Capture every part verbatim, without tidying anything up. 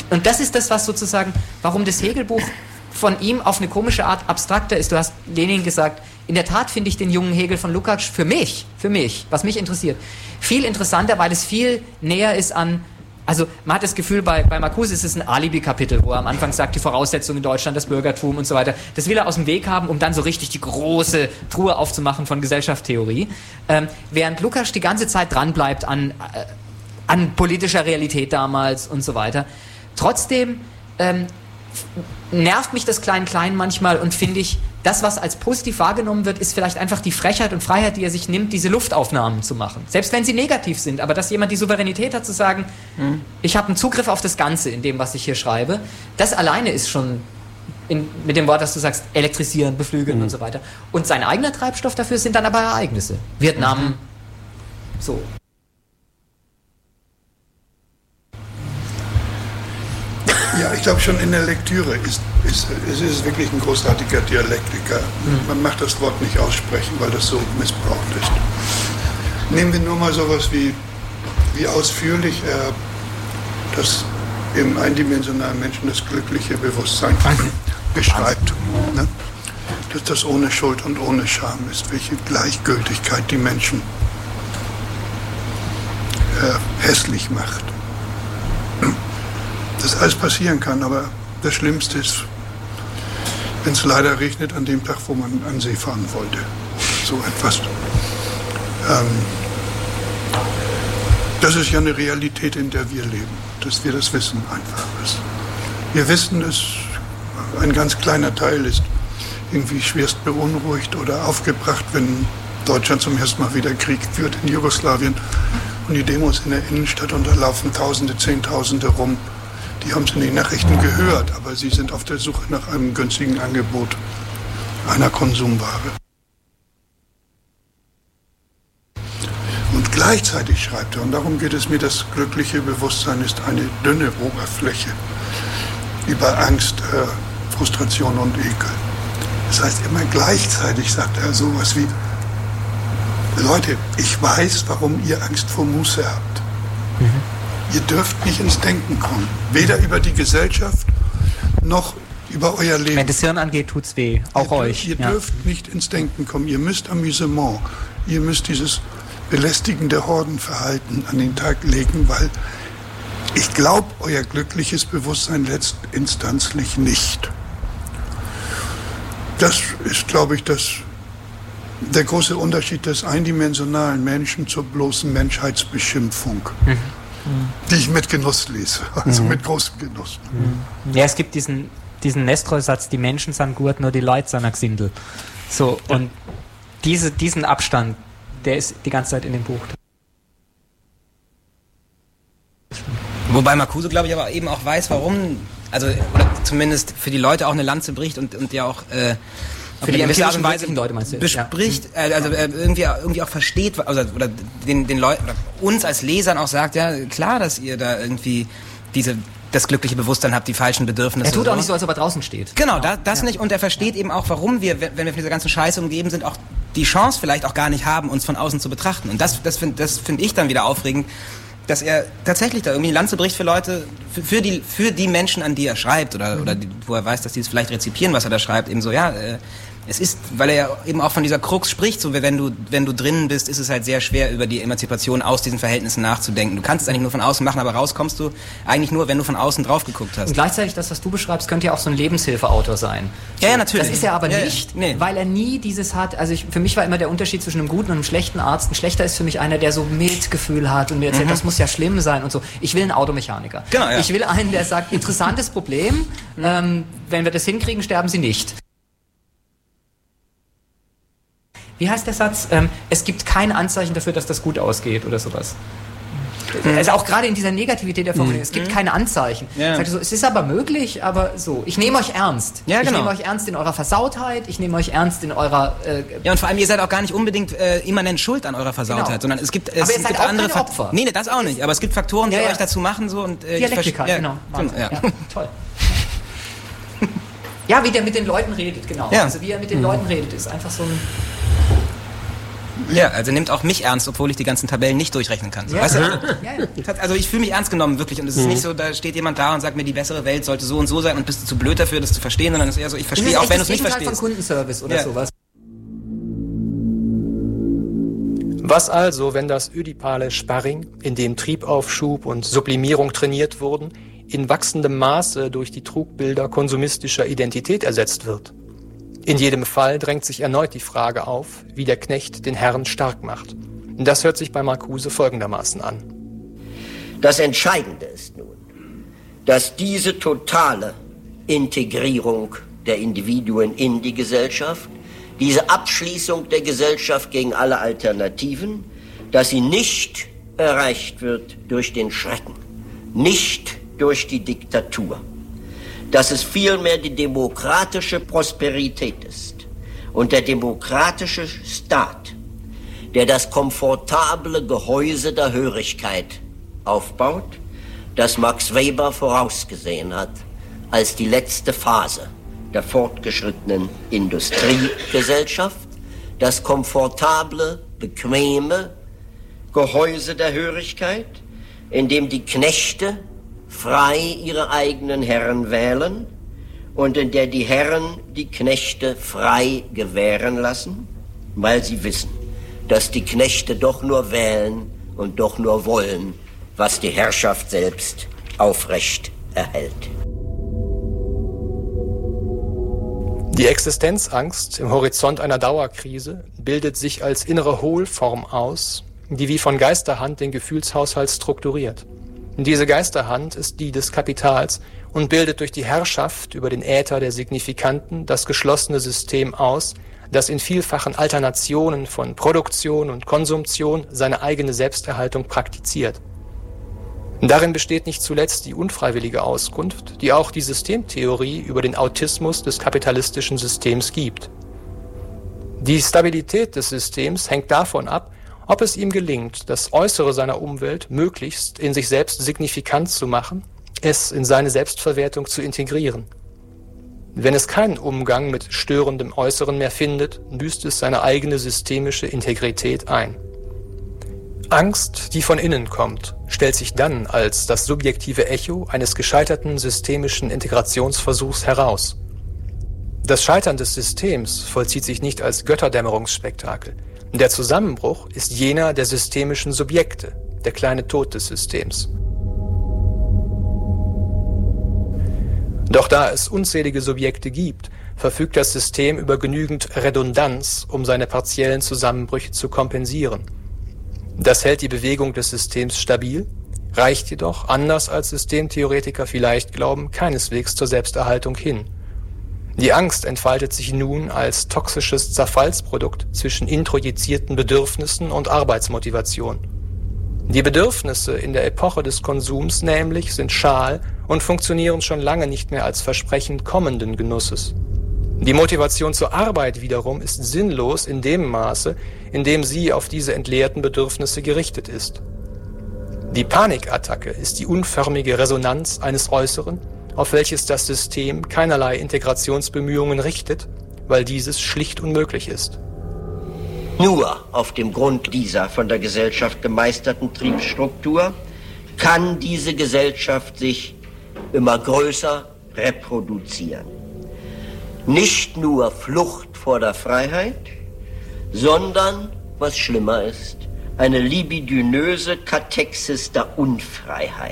und das ist das, was sozusagen, warum das Hegel-Buch von ihm auf eine komische Art abstrakter ist. Du hast Lenin gesagt, in der Tat finde ich den jungen Hegel von Lukács für mich, für mich, was mich interessiert, viel interessanter, weil es viel näher ist an, also man hat das Gefühl, bei, bei Marcuse ist es ein Alibi-Kapitel, wo er am Anfang sagt, die Voraussetzungen in Deutschland, das Bürgertum und so weiter, das will er aus dem Weg haben, um dann so richtig die große Truhe aufzumachen von Gesellschaftstheorie, ähm, während Lukács die ganze Zeit dranbleibt an, äh, an politischer Realität damals und so weiter. Trotzdem ähm, nervt mich das Klein-Klein manchmal und finde ich, das, was als positiv wahrgenommen wird, ist vielleicht einfach die Frechheit und Freiheit, die er sich nimmt, diese Luftaufnahmen zu machen. Selbst wenn sie negativ sind, aber dass jemand die Souveränität hat zu sagen, mhm. ich habe einen Zugriff auf das Ganze in dem, was ich hier schreibe, das alleine ist schon in, mit dem Wort, dass du sagst, elektrisieren, beflügeln mhm. und so weiter. Und sein eigener Treibstoff dafür sind dann aber Ereignisse. Vietnam, mhm. so. Ja, ich glaube schon in der Lektüre ist, ist, ist, ist wirklich ein großartiger Dialektiker. Mhm. Man macht das Wort nicht aussprechen, weil das so missbraucht ist. Nehmen wir nur mal sowas wie, wie ausführlich er das im eindimensionalen Menschen das glückliche Bewusstsein beschreibt. Ne? Dass das ohne Schuld und ohne Scham ist, welche Gleichgültigkeit die Menschen äh, hässlich macht. Dass alles passieren kann, aber das Schlimmste ist, wenn es leider regnet an dem Tag, wo man an See fahren wollte. So etwas. Ähm, das ist ja eine Realität, in der wir leben, dass wir das wissen einfach. Wir wissen, dass ein ganz kleiner Teil ist irgendwie schwerst beunruhigt oder aufgebracht, wenn Deutschland zum ersten Mal wieder Krieg führt in Jugoslawien und die Demos in der Innenstadt und da laufen Tausende, Zehntausende rum. Die haben es in den Nachrichten gehört, aber sie sind auf der Suche nach einem günstigen Angebot einer Konsumware. Und gleichzeitig schreibt er, und darum geht es mir, das glückliche Bewusstsein ist eine dünne Oberfläche über Angst, äh, Frustration und Ekel. Das heißt, immer gleichzeitig sagt er sowas wie, Leute, ich weiß, warum ihr Angst vor Muße habt. Mhm. Ihr dürft nicht ins Denken kommen. Weder über die Gesellschaft noch über euer Leben. Wenn das Hirn angeht, tut's weh. Auch ihr euch. Dürft, ihr ja. dürft nicht ins Denken kommen. Ihr müsst Amüsement. Ihr müsst dieses belästigende Hordenverhalten an den Tag legen, weil ich glaube, euer glückliches Bewusstsein letztinstanzlich nicht. Das ist, glaube ich, das, der große Unterschied des eindimensionalen Menschen zur bloßen Menschheitsbeschimpfung. Mhm. Die ich mit Genuss lese, also mhm. mit großem Genuss. Mhm. Ja, es gibt diesen, diesen Nestroy-Satz, die Menschen sind gut, nur die Leute sind ein Gesindel. So, ja. Und diese, diesen Abstand, der ist die ganze Zeit in dem Buch. Wobei Marcuse, glaube ich, aber eben auch weiß, warum, also oder zumindest für die Leute auch eine Lanze bricht und, und ja auch äh, für die gewisse Art und Weise Leute meinst du? Bespricht, ja. äh, also äh, irgendwie, irgendwie auch versteht, also, oder den, den Leuten, oder uns als Lesern auch sagt, ja klar, dass ihr da irgendwie diese das glückliche Bewusstsein habt, die falschen Bedürfnisse. Er tut so. auch nicht so, als ob er draußen steht. Genau, da, das ja. nicht. Und er versteht eben auch, warum wir, wenn wir von dieser ganzen Scheiße umgeben sind, auch die Chance vielleicht auch gar nicht haben, uns von außen zu betrachten. Und das, das finde das find ich dann wieder aufregend, dass er tatsächlich da irgendwie eine Lanze bricht für Leute, für, für die für die Menschen, an die er schreibt oder, mhm. oder die, wo er weiß, dass die es vielleicht rezipieren, was er da schreibt, eben so, ja, äh, es ist, weil er ja eben auch von dieser Krux spricht, so wie wenn du, wenn du drinnen bist, ist es halt sehr schwer, über die Emanzipation aus diesen Verhältnissen nachzudenken. Du kannst es eigentlich nur von außen machen, aber rauskommst du eigentlich nur, wenn du von außen drauf geguckt hast. Und gleichzeitig, das, was du beschreibst, könnte ja auch so ein Lebenshilfeautor sein. Ja, ja, natürlich. Das ist er aber ja, nicht, nee. weil er nie dieses hat, also ich, für mich war immer der Unterschied zwischen einem guten und einem schlechten Arzt. Ein schlechter ist für mich einer, der so Mitgefühl hat und mir erzählt, mhm. das muss ja schlimm sein und so. Ich will einen Automechaniker. Genau, ja. Ich will einen, der sagt, interessantes Problem, mhm. ähm, wenn wir das hinkriegen, sterben sie nicht. Wie heißt der Satz? Ähm, es gibt kein Anzeichen dafür, dass das gut ausgeht oder sowas. Mhm. Also auch gerade in dieser Negativität der Formulierung, mhm. es gibt keine Anzeichen. Ja. Sagt so, es ist aber möglich, aber so. Ich nehme euch ernst. Ja, genau. Ich nehme euch ernst in eurer Versautheit, ich nehme euch ernst in eurer... Äh, ja, und vor allem, ihr seid auch gar nicht unbedingt äh, immanent schuld an eurer Versautheit, genau. sondern es gibt, es aber ihr seid gibt auch andere keine Opfer. Nee, nee, das auch nicht. Aber es gibt Faktoren, die ja, ja. euch dazu machen. So, und, äh, Dialektika, ja, genau. Ja. Ja, toll. Ja, wie der mit den Leuten redet, genau. Ja. Also wie er mit den mhm. Leuten redet, ist einfach so ein... Ja, also nimmt auch mich ernst, obwohl ich die ganzen Tabellen nicht durchrechnen kann. So, Ja. weißt du? Ja, ja. Also ich fühle mich ernst genommen, wirklich. Und es ist Mhm. nicht so, da steht jemand da und sagt mir, die bessere Welt sollte so und so sein und bist du zu blöd dafür, das zu verstehen, sondern es ist eher so, ich Das ist verstehe auch, echt wenn du das es nicht Gegenteil von verstehst. Kundenservice oder Ja. sowas. Was also, wenn das ödipale Sparring, in dem Triebaufschub und Sublimierung trainiert wurden, in wachsendem Maße durch die Trugbilder konsumistischer Identität ersetzt wird? In jedem Fall drängt sich erneut die Frage auf, wie der Knecht den Herrn stark macht. Das hört sich bei Marcuse folgendermaßen an. Das Entscheidende ist nun, dass diese totale Integrierung der Individuen in die Gesellschaft, diese Abschließung der Gesellschaft gegen alle Alternativen, dass sie nicht erreicht wird durch den Schrecken, nicht durch die Diktatur, dass es vielmehr die demokratische Prosperität ist und der demokratische Staat, der das komfortable Gehäuse der Hörigkeit aufbaut, das Max Weber vorausgesehen hat als die letzte Phase der fortgeschrittenen Industriegesellschaft, das komfortable, bequeme Gehäuse der Hörigkeit, in dem die Knechte frei ihre eigenen Herren wählen und in der die Herren die Knechte frei gewähren lassen, weil sie wissen, dass die Knechte doch nur wählen und doch nur wollen, was die Herrschaft selbst aufrecht erhält. Die Existenzangst im Horizont einer Dauerkrise bildet sich als innere Hohlform aus, die wie von Geisterhand den Gefühlshaushalt strukturiert. Diese Geisterhand ist die des Kapitals und bildet durch die Herrschaft über den Äther der Signifikanten das geschlossene System aus, das in vielfachen Alternationen von Produktion und Konsumption seine eigene Selbsterhaltung praktiziert. Darin besteht nicht zuletzt die unfreiwillige Auskunft, die auch die Systemtheorie über den Autismus des kapitalistischen Systems gibt. Die Stabilität des Systems hängt davon ab, ob es ihm gelingt, das Äußere seiner Umwelt möglichst in sich selbst signifikant zu machen, es in seine Selbstverwertung zu integrieren. Wenn es keinen Umgang mit störendem Äußeren mehr findet, büßt es seine eigene systemische Integrität ein. Angst, die von innen kommt, stellt sich dann als das subjektive Echo eines gescheiterten systemischen Integrationsversuchs heraus. Das Scheitern des Systems vollzieht sich nicht als Götterdämmerungsspektakel. Der Zusammenbruch ist jener der systemischen Subjekte, der kleine Tod des Systems. Doch da es unzählige Subjekte gibt, verfügt das System über genügend Redundanz, um seine partiellen Zusammenbrüche zu kompensieren. Das hält die Bewegung des Systems stabil, reicht jedoch, anders als Systemtheoretiker vielleicht glauben, keineswegs zur Selbsterhaltung hin. Die Angst entfaltet sich nun als toxisches Zerfallsprodukt zwischen introjizierten Bedürfnissen und Arbeitsmotivation. Die Bedürfnisse in der Epoche des Konsums nämlich sind schal und funktionieren schon lange nicht mehr als Versprechen kommenden Genusses. Die Motivation zur Arbeit wiederum ist sinnlos in dem Maße, in dem sie auf diese entleerten Bedürfnisse gerichtet ist. Die Panikattacke ist die unförmige Resonanz eines Äußeren, auf welches das System keinerlei Integrationsbemühungen richtet, weil dieses schlicht unmöglich ist. Nur auf dem Grund dieser von der Gesellschaft gemeisterten Triebstruktur kann diese Gesellschaft sich immer größer reproduzieren. Nicht nur Flucht vor der Freiheit, sondern, was schlimmer ist, eine libidinöse Katexis der Unfreiheit.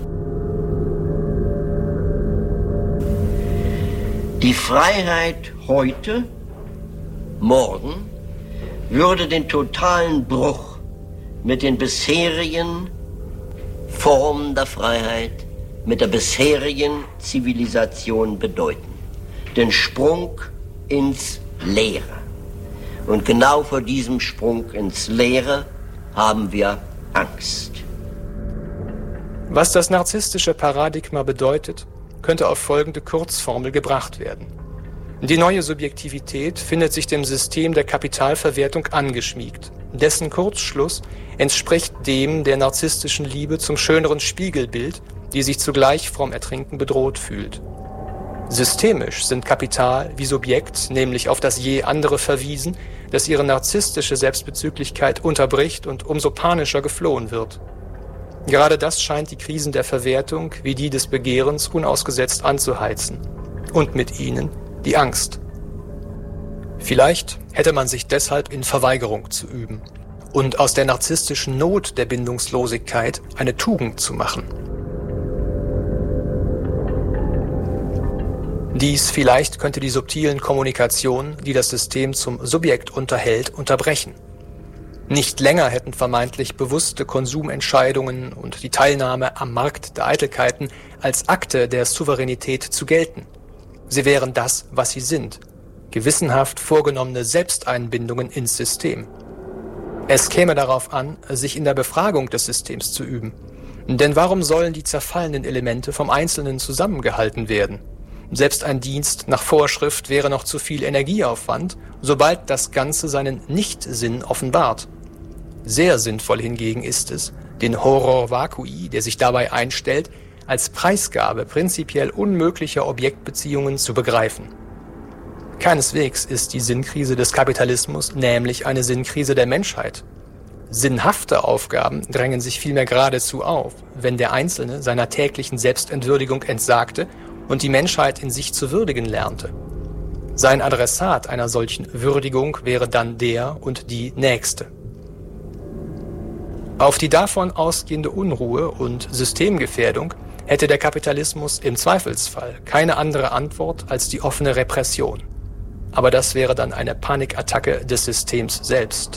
Die Freiheit heute, morgen, würde den totalen Bruch mit den bisherigen Formen der Freiheit, mit der bisherigen Zivilisation bedeuten. Den Sprung ins Leere. Und genau vor diesem Sprung ins Leere haben wir Angst. Was das narzisstische Paradigma bedeutet, könnte auf folgende Kurzformel gebracht werden. Die neue Subjektivität findet sich dem System der Kapitalverwertung angeschmiegt. Dessen Kurzschluss entspricht dem der narzisstischen Liebe zum schöneren Spiegelbild, die sich zugleich vom Ertrinken bedroht fühlt. Systemisch sind Kapital wie Subjekt nämlich auf das je andere verwiesen, das ihre narzisstische Selbstbezüglichkeit unterbricht und umso panischer geflohen wird. Gerade das scheint die Krisen der Verwertung wie die des Begehrens unausgesetzt anzuheizen. Und mit ihnen die Angst. Vielleicht hätte man sich deshalb in Verweigerung zu üben und aus der narzisstischen Not der Bindungslosigkeit eine Tugend zu machen. Dies vielleicht könnte die subtilen Kommunikationen, die das System zum Subjekt unterhält, unterbrechen. Nicht länger hätten vermeintlich bewusste Konsumentscheidungen und die Teilnahme am Markt der Eitelkeiten als Akte der Souveränität zu gelten. Sie wären das, was sie sind, gewissenhaft vorgenommene Selbsteinbindungen ins System. Es käme darauf an, sich in der Befragung des Systems zu üben. Denn warum sollen die zerfallenen Elemente vom Einzelnen zusammengehalten werden? Selbst ein Dienst nach Vorschrift wäre noch zu viel Energieaufwand, sobald das Ganze seinen Nichtsinn offenbart. Sehr sinnvoll hingegen ist es, den Horror vacui, der sich dabei einstellt, als Preisgabe prinzipiell unmöglicher Objektbeziehungen zu begreifen. Keineswegs ist die Sinnkrise des Kapitalismus nämlich eine Sinnkrise der Menschheit. Sinnhafte Aufgaben drängen sich vielmehr geradezu auf, wenn der Einzelne seiner täglichen Selbstentwürdigung entsagte und die Menschheit in sich zu würdigen lernte. Sein Adressat einer solchen Würdigung wäre dann der und die Nächste. Auf die davon ausgehende Unruhe und Systemgefährdung hätte der Kapitalismus im Zweifelsfall keine andere Antwort als die offene Repression. Aber das wäre dann eine Panikattacke des Systems selbst.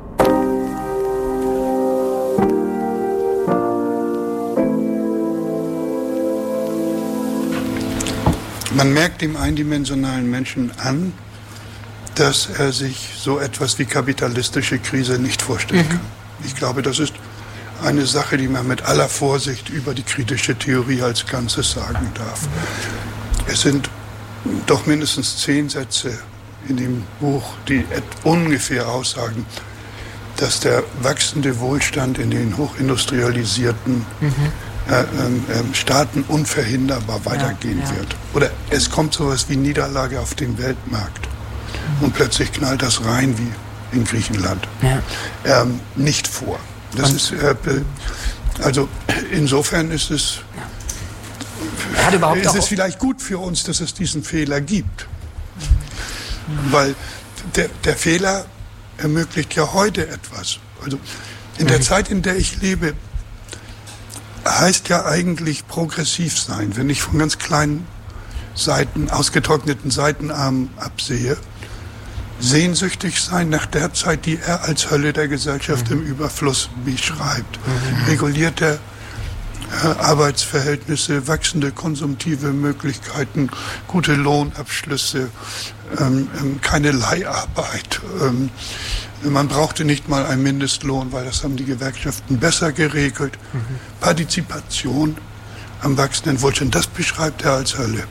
Man merkt dem eindimensionalen Menschen an, dass er sich so etwas wie kapitalistische Krise nicht vorstellen mhm. kann. Ich glaube, das ist eine Sache, die man mit aller Vorsicht über die kritische Theorie als Ganzes sagen darf. Es sind doch mindestens zehn Sätze in dem Buch, die ungefähr aussagen, dass der wachsende Wohlstand in den hochindustrialisierten mhm. äh, äh, Staaten unverhinderbar weitergehen ja, ja. wird. Oder es kommt sowas wie Niederlage auf dem Weltmarkt mhm. und plötzlich knallt das rein wie in Griechenland. Ja. Ähm, nicht vor. Das und? ist äh, also insofern ist es Er hat überhaupt ist es vielleicht gut für uns, dass es diesen Fehler gibt. Mhm. Weil der, der Fehler ermöglicht ja heute etwas. Also in mhm. der Zeit, in der ich lebe, heißt ja eigentlich progressiv sein. Wenn ich von ganz kleinen Seiten, ausgetrockneten Seitenarmen absehe, sehnsüchtig sein nach der Zeit, die er als Hölle der Gesellschaft mhm. im Überfluss beschreibt. Mhm. Regulierte äh, Arbeitsverhältnisse, wachsende konsumtive Möglichkeiten, gute Lohnabschlüsse, ähm, ähm, keine Leiharbeit. Ähm, man brauchte nicht mal einen Mindestlohn, weil das haben die Gewerkschaften besser geregelt. Mhm. Partizipation am wachsenden Wohlstand, das beschreibt er als Hölle.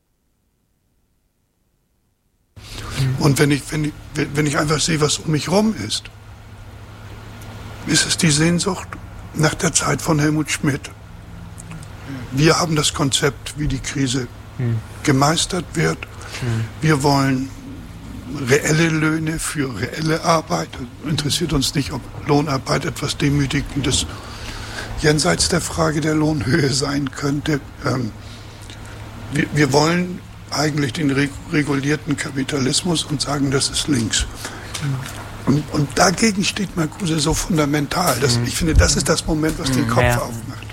Und wenn ich, wenn, ich, wenn ich einfach sehe, was um mich rum ist, ist es die Sehnsucht nach der Zeit von Helmut Schmidt. Wir haben das Konzept, wie die Krise hm. gemeistert wird. Hm. Wir wollen reelle Löhne für reelle Arbeit. Interessiert uns nicht, ob Lohnarbeit etwas Demütigendes jenseits der Frage der Lohnhöhe sein könnte. Ähm, wir, wir wollen eigentlich den regulierten Kapitalismus und sagen, das ist links. Und, und dagegen steht Marcuse so fundamental. Das, ich finde, das ist das Moment, was den Kopf ja. aufmacht.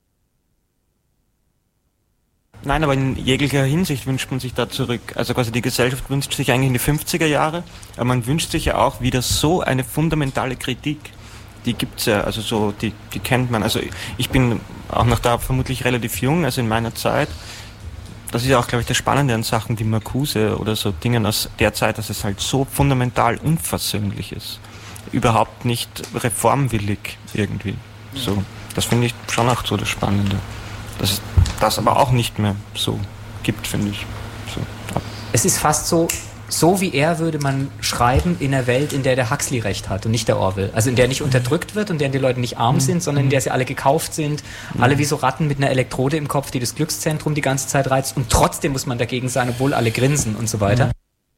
Nein, aber in jeglicher Hinsicht wünscht man sich da zurück. Also quasi die Gesellschaft wünscht sich eigentlich in die fünfziger Jahre, aber man wünscht sich ja auch wieder so eine fundamentale Kritik. Die gibt's ja, also so, die, die kennt man. Also ich bin auch noch da vermutlich relativ jung, also in meiner Zeit. Das ist ja auch, glaube ich, das Spannende an Sachen wie Marcuse oder so Dingen aus der Zeit, dass es halt so fundamental unversöhnlich ist. Überhaupt nicht reformwillig irgendwie. So, das finde ich schon auch so das Spannende. Dass es das aber auch nicht mehr so gibt, finde ich. So, ja. Es ist fast so, so wie er würde man schreiben in einer Welt, in der der Huxley recht hat und nicht der Orwell. Also in der nicht unterdrückt wird und in der die Leute nicht arm sind, sondern in der sie alle gekauft sind, alle wie so Ratten mit einer Elektrode im Kopf, die das Glückszentrum die ganze Zeit reizt, und trotzdem muss man dagegen sein, obwohl alle grinsen und so weiter.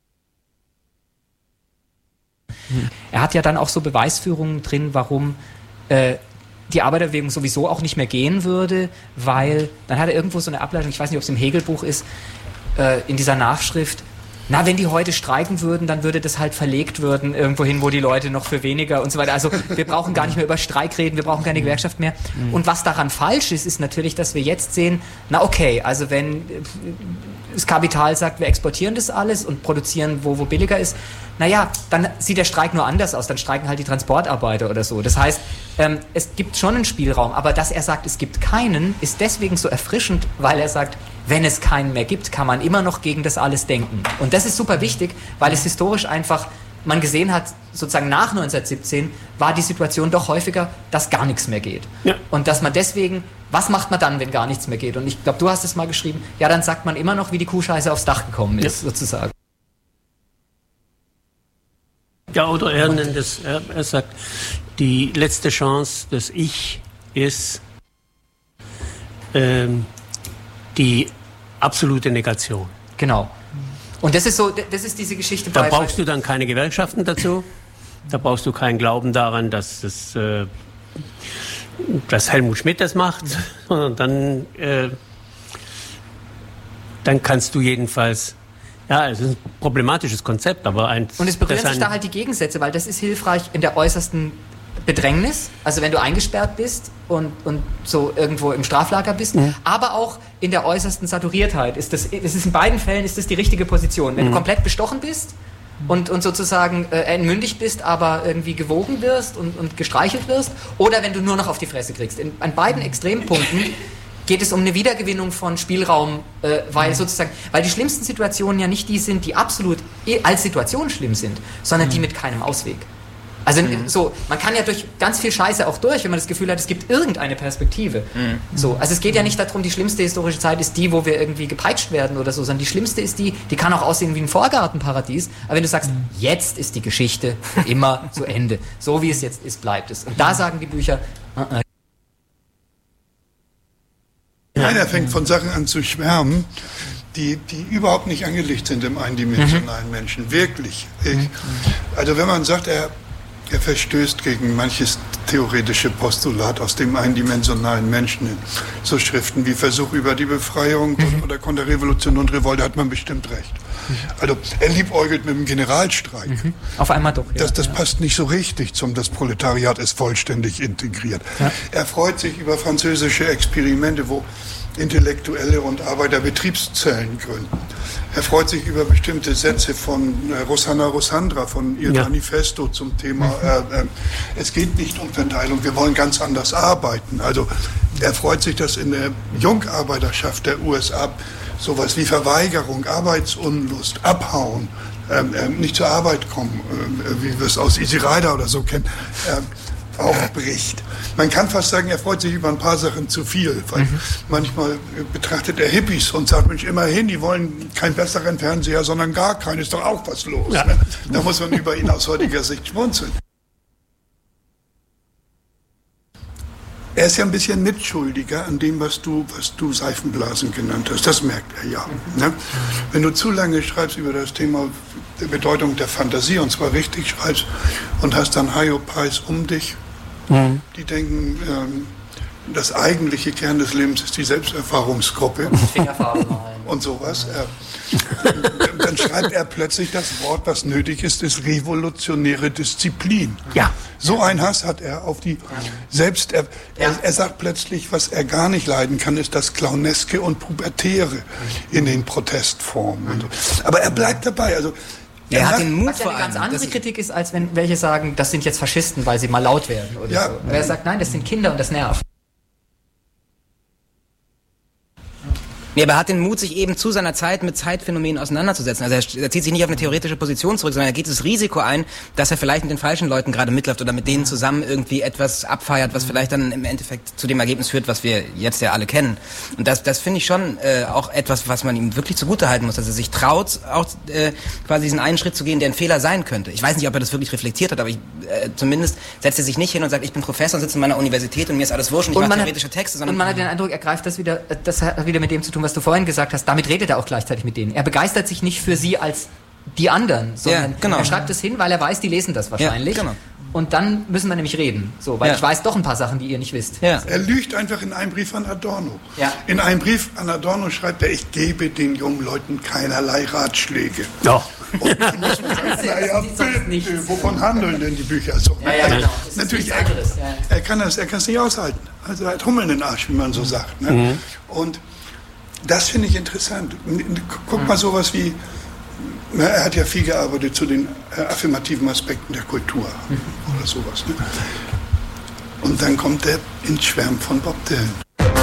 Er hat ja dann auch so Beweisführungen drin, warum äh, die Arbeiterbewegung sowieso auch nicht mehr gehen würde, weil, dann hat er irgendwo so eine Ableitung, ich weiß nicht, ob es im Hegelbuch ist, äh, in dieser Nachschrift, na, wenn die heute streiken würden, dann würde das halt verlegt werden, irgendwo hin, wo die Leute noch für weniger und so weiter. Also wir brauchen gar nicht mehr über Streik reden, wir brauchen keine Gewerkschaft mehr. Und was daran falsch ist, ist natürlich, dass wir jetzt sehen, na okay, also wenn das Kapital sagt, wir exportieren das alles und produzieren, wo, wo billiger ist, naja, dann sieht der Streik nur anders aus, dann streiken halt die Transportarbeiter oder so. Das heißt, ähm, es gibt schon einen Spielraum, aber dass er sagt, es gibt keinen, ist deswegen so erfrischend, weil er sagt, wenn es keinen mehr gibt, kann man immer noch gegen das alles denken. Und das ist super wichtig, weil es historisch einfach, man gesehen hat, sozusagen nach neunzehnhundertsiebzehn war die Situation doch häufiger, dass gar nichts mehr geht. Ja. Und dass man deswegen, was macht man dann, wenn gar nichts mehr geht? Und ich glaube, du hast es mal geschrieben, ja, dann sagt man immer noch, wie die Kuhscheiße aufs Dach gekommen ist, ja. sozusagen. Ja, oder er nennt es, er, er sagt, die letzte Chance des Ich ist ähm, die absolute Negation. Genau. Und das ist so, das ist diese Geschichte. Da brauchst du dann keine Gewerkschaften dazu. Da brauchst du keinen Glauben daran, dass das, äh, dass Helmut Schmidt das macht, sondern dann, äh, dann kannst du jedenfalls. Ja, es ist ein problematisches Konzept, aber eins. Und es berühren sich da halt die Gegensätze, weil das ist hilfreich in der äußersten Bedrängnis, also wenn du eingesperrt bist und, und so irgendwo im Straflager bist, mhm. aber auch in der äußersten Saturiertheit. Ist das, das ist in beiden Fällen ist das die richtige Position. Wenn mhm. du komplett bestochen bist und, und sozusagen äh, entmündigt bist, aber irgendwie gewogen wirst und, und gestreichelt wirst, oder wenn du nur noch auf die Fresse kriegst. In, an beiden Extrempunkten geht es um eine Wiedergewinnung von Spielraum, äh, weil sozusagen, weil die schlimmsten Situationen ja nicht die sind, die absolut als Situation schlimm sind, sondern mhm. die mit keinem Ausweg. Also mhm. so, man kann ja durch ganz viel Scheiße auch durch, wenn man das Gefühl hat, es gibt irgendeine Perspektive. Mhm. So, also es geht ja nicht darum, die schlimmste historische Zeit ist die, wo wir irgendwie gepeitscht werden oder so, sondern die schlimmste ist die, die kann auch aussehen wie ein Vorgartenparadies, aber wenn du sagst, mhm. jetzt ist die Geschichte für immer zu Ende, so wie es jetzt ist, bleibt es. Und da sagen die Bücher, uh -uh. Nein, er fängt von Sachen an zu schwärmen, die, die überhaupt nicht angelegt sind im eindimensionalen mhm. Menschen. Wirklich. Ich, also wenn man sagt, er, er verstößt gegen manches theoretische Postulat aus dem eindimensionalen Menschen in so Schriften wie Versuch über die Befreiung mhm. oder Konterrevolution und Revolte, hat man bestimmt recht. Also er liebäugelt mit dem Generalstreik. Mhm. Auf einmal doch. Ja. Das, das ja. passt nicht so richtig zum, das Proletariat ist vollständig integriert. Ja. Er freut sich über französische Experimente, wo Intellektuelle und Arbeiter Betriebszellen gründen. Er freut sich über bestimmte Sätze von äh, Rosanna Rossandra, von ihr ja. Manifesto zum Thema, äh, äh, es geht nicht um Verteilung, wir wollen ganz anders arbeiten. Also er freut sich, dass in der Jungarbeiterschaft der U S A sowas wie Verweigerung, Arbeitsunlust, Abhauen, ähm, äh, nicht zur Arbeit kommen, äh, wie wir es aus Easy Rider oder so kennen, äh, aufbricht. Man kann fast sagen, er freut sich über ein paar Sachen zu viel, weil mhm. manchmal betrachtet er Hippies und sagt, Mensch, immerhin, die wollen keinen besseren Fernseher, sondern gar keinen, ist doch auch was los. Ja. Ne? Da muss man über ihn aus heutiger Sicht schmunzeln. Er ist ja ein bisschen mitschuldiger an dem, was du, was du Seifenblasen genannt hast. Das merkt er ja. Ne? Wenn du zu lange schreibst über das Thema der Bedeutung der Fantasie, und zwar richtig schreibst, und hast dann Hyopies um dich, mhm. die denken, ähm, das eigentliche Kern des Lebens ist die Selbsterfahrungsgruppe und sowas. Äh, dann schreibt er plötzlich das Wort, was nötig ist, ist revolutionäre Disziplin. Ja. So ein Hass hat er auf die Selbst... Er, er, er sagt plötzlich, was er gar nicht leiden kann, ist das Clowneske und Pubertäre in den Protestformen. Und so. Aber er bleibt dabei. Also er hat den Mut, was ja eine ganz andere Kritik ist, als wenn welche sagen, das sind jetzt Faschisten, weil sie mal laut werden oder ja. so. Aber er sagt, nein, das sind Kinder und das nervt. Nee, aber er hat den Mut, sich eben zu seiner Zeit mit Zeitphänomenen auseinanderzusetzen. Also er, er zieht sich nicht auf eine theoretische Position zurück, sondern er geht das Risiko ein, dass er vielleicht mit den falschen Leuten gerade mitläuft oder mit denen zusammen irgendwie etwas abfeiert, was vielleicht dann im Endeffekt zu dem Ergebnis führt, was wir jetzt ja alle kennen. Und das, das finde ich schon äh, auch etwas, was man ihm wirklich zugutehalten muss, dass er sich traut, auch äh, quasi diesen einen Schritt zu gehen, der ein Fehler sein könnte. Ich weiß nicht, ob er das wirklich reflektiert hat, aber ich, äh, zumindest setzt er sich nicht hin und sagt, ich bin Professor und sitze in meiner Universität und mir ist alles wurscht und ich mache theoretische hat, Texte. Sondern und man hat den Eindruck, er greift das wieder, das hat wieder mit dem zu tun, was du vorhin gesagt hast. Damit redet er auch gleichzeitig mit denen. Er begeistert sich nicht für sie als die anderen, sondern ja, genau. er schreibt es hin, weil er weiß, die lesen das wahrscheinlich. Ja, genau. Und dann müssen wir nämlich reden, so, weil ja. ich weiß doch ein paar Sachen, die ihr nicht wisst. Ja. Er lügt einfach in einem Brief an Adorno. Ja. In einem Brief an Adorno schreibt er, ich gebe den jungen Leuten keinerlei Ratschläge. Ja. Und dann muss man sagen, naja, bitte, wovon handeln denn die Bücher so? Ja, ja, genau. Das Natürlich, ist er, nichts anderes. Ja. er kann das, er kann es nicht aushalten. Also er hat Hummel in den Arsch, wie man so sagt. Ne? Mhm. Und das finde ich interessant. Guck mal sowas wie, er hat ja viel gearbeitet zu den affirmativen Aspekten der Kultur mhm. oder sowas. Ne? Und dann kommt er ins Schwärmen von Bob Dylan.